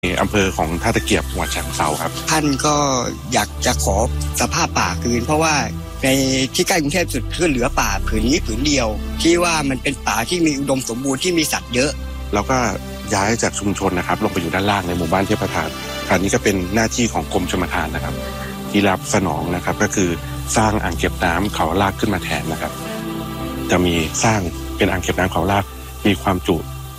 อำเภอของท่าตะเกียบจังหวัดฉะเชิงเทราครับท่านก็อยากจะขอสภาพป่าคืนเพราะว่าในที่ใกล้กรุงเทพสุดคือเหลือป่าผืนนี้ผืนเดียวที่ว่ามันเป็นป่าที่มีอุดมสมบูรณ์ที่มีสัตว์เยอะแล้วก็ย้ายจากชุมชนนะครับลงไปอยู่ด้านล่างในหมู่บ้านเทพประธานคราวนี้ก็เป็นหน้าที่ของกรมชลประทานนะครับที่รับสนองนะครับก็คือสร้างอ่างเก็บน้ำเขาลากขึ้นมาแทนนะครับจะมีสร้างเป็นอ่างเก็บน้ำเขาลากมีความจุ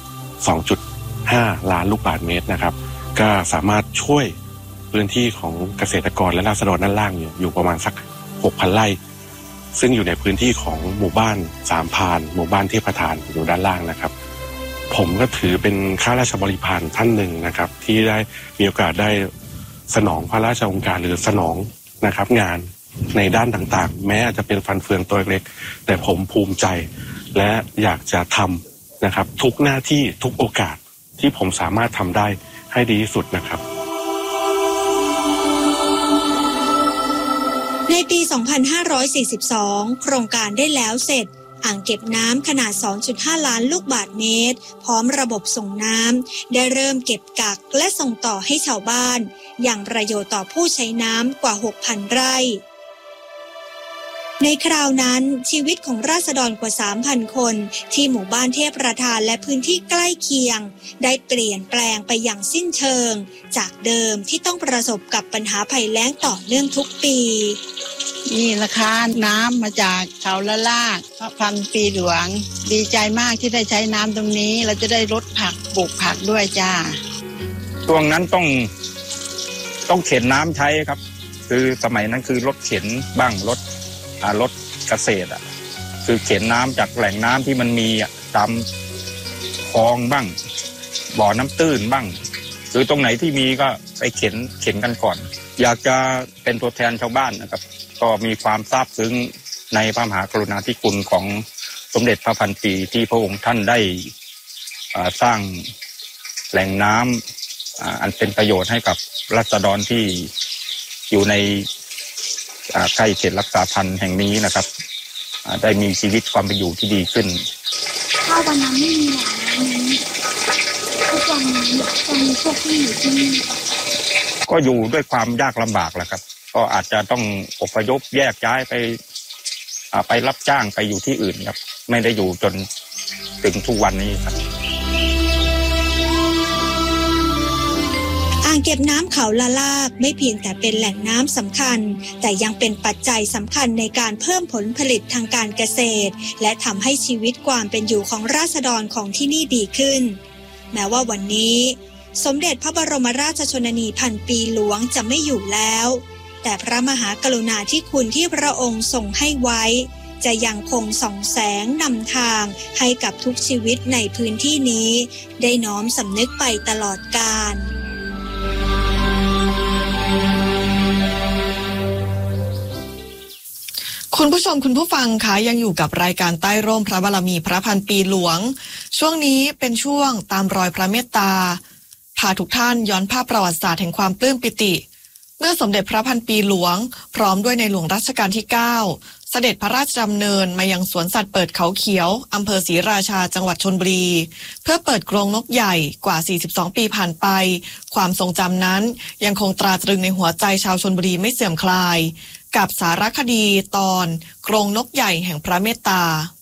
2.5 ล้านลูกบาศก์เมตรนะครับก็สามารถช่วยพื้นที่ของเกษตรกรและราษฎรด้านล่างอยู่ประมาณสัก 6,000 ไร่ซึ่งอยู่ในพื้นที่ของหมู่บ้านสามพานหมู่บ้านเทพประธานอยู่ด้านล่างนะครับผมก็ถือเป็นข้าราชบริพารท่านหนึ่งนะครับที่ได้มีโอกาสได้สนองพระราชโองการหรือสนองนะครับงานในด้านต่างๆแม้อาจจะเป็นฟันเฟืองตัวเล็กแต่ผมภูมิใจและอยากจะทำนะครับทุกหน้าที่ทุกโอกาสที่ผมสามารถทำได้ให้ดีที่สุดนะครับในปี 2542 โครงการได้แล้วเสร็จอ่างเก็บน้ำขนาด 2.5 ล้านลูกบาศก์เมตรพร้อมระบบส่งน้ำได้เริ่มเก็บกักและส่งต่อให้ชาวบ้านอย่างประโยชน์ต่อผู้ใช้น้ำกว่า 6,000 ไร่ในคราวนั้นชีวิตของราษฎรกว่า 3,000 คนที่หมู่บ้านเทพประธานและพื้นที่ใกล้เคียงได้เปลี่ยนแปลงไปอย่างสิ้นเชิงจากเดิมที่ต้องประสบกับปัญหาภัยแล้งต่อเนื่องทุกปีนี่ราคาน้ำมาจากเขาละลากพระพันปีหลวงดีใจมากที่ได้ใช้น้ำตรงนี้เราจะได้ลดผักปลูกผักด้วยจ้าช่วงนั้นต้องเข็นน้ำใช้ครับคือสมัยนั้นคือรถเข็นบ้างรถเกษตรคือเข็นน้ำจากแหล่งน้ำที่มันมีตามคลองบ้างบ่อน้ำตื้นบ้างหรือตรงไหนที่มีก็ไปเข็นกันก่อนอยากจะเป็นตัวแทนชาวบ้านนะครับก็มีความซาบซึ้งในพระมหากรุณาธิคุณของสมเด็จพระพันปีที่พระองค์ท่านได้สร้างแหล่งน้ำอันเป็นประโยชน์ให้กับราษฎรที่อยู่ในใกล้เขตรักษาพันธุ์แห่งนี้นะครับได้มีชีวิตความเป็นอยู่ที่ดีขึ้นถ้าวันนั้นไม่มีแหล่งน้ำนี้ทุกวันนี้จะมีพวกที่อยู่ที่นี่ก็อยู่ด้วยความยากลำบากแหละครับก็อาจจะต้องอพยพแยกย้ายไปรับจ้างไปอยู่ที่อื่นครับไม่ได้อยู่จนถึงทุกวันนี้ครับอ่างเก็บน้ำเขาละลากไม่เพียงแต่เป็นแหล่งน้ำสำคัญแต่ยังเป็นปัจจัยสำคัญในการเพิ่มผลผลิตทางการเกษตรและทำให้ชีวิตความเป็นอยู่ของราษฎรของที่นี่ดีขึ้นแม้ว่าวันนี้สมเด็จพระบรมราชชนนีพันปีหลวงจะไม่อยู่แล้วแต่พระมหากรุณาธิคุณที่พระองค์ทรงให้ไว้จะยังคงส่องแสงนำทางให้กับทุกชีวิตในพื้นที่นี้ได้น้อมสำนึกไปตลอดกาลคุณผู้ชมคุณผู้ฟังคะยังอยู่กับรายการใต้ร่มพระบารมีพระพันปีหลวงช่วงนี้เป็นช่วงตามรอยพระเมตตาพาทุกท่านย้อนภาพประวัติศาสตร์แห่งความปลื้มปิติเมื่อสมเด็จพระพันปีหลวงพร้อมด้วยในหลวงรัชกาลที่ 9เสด็จพระราชดำเนินมายังสวนสัตว์เปิดเขาเขียวอำเภอศรีราชาจังหวัดชลบุรีเพื่อเปิดกรงนกใหญ่กว่า42ปีผ่านไปความทรงจำนั้นยังคงตราตรึงในหัวใจชาวชลบุรีไม่เสื่อมคลายกับสารคดีตอนกรงนกใหญ่แห่งพระเมตตา